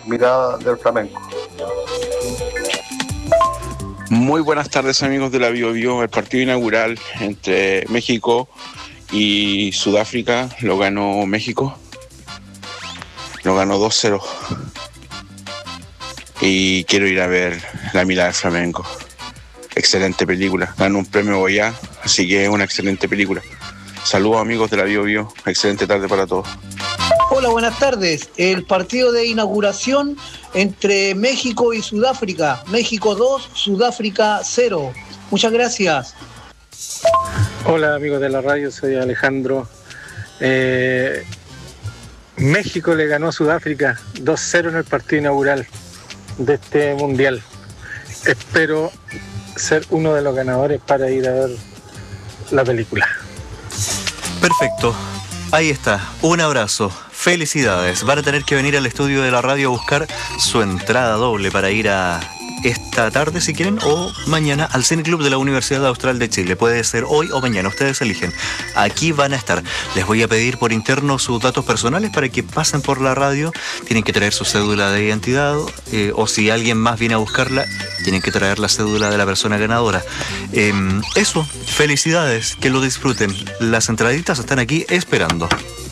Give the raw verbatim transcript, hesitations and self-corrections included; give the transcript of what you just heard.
mirada del Flamenco. Muy buenas tardes, amigos de la Bio Bio. El partido inaugural entre México y Sudáfrica lo ganó México. Lo ganó dos cero. Y quiero ir a ver La mirada del Flamenco. Excelente película. Ganó un premio Goya, así que es una excelente película. Saludos, amigos de la Bio Bio. Excelente tarde para todos. Hola, buenas tardes. El partido de inauguración entre México y Sudáfrica. México dos, Sudáfrica cero. Muchas gracias. Hola, amigos de la radio, soy Alejandro. Eh, México le ganó a Sudáfrica dos cero en el partido inaugural de este mundial. Espero ser uno de los ganadores para ir a ver la película. Perfecto. Ahí está. Un abrazo. Felicidades. Van a tener que venir al estudio de la radio a buscar su entrada doble para ir a esta tarde, si quieren, o mañana al Cine Club de la Universidad Austral de Chile. Puede ser hoy o mañana, ustedes eligen. Aquí van a estar. Les voy a pedir por interno sus datos personales para que pasen por la radio. Tienen que traer su cédula de identidad, eh, o si alguien más viene a buscarla, tienen que traer la cédula de la persona ganadora. Eh, eso, felicidades, que lo disfruten. Las entraditas están aquí esperando.